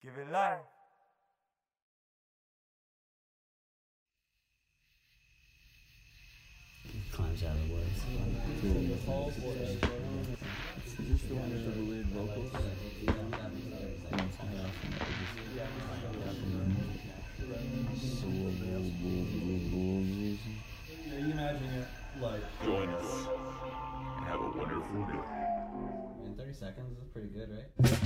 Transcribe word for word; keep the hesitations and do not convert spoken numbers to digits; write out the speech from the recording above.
Give it life. Climbs out of the woods. Is this the one with the weird vocals? Yeah, you imagine it like Join us and have a wonderful day. In thirty seconds is pretty good, right?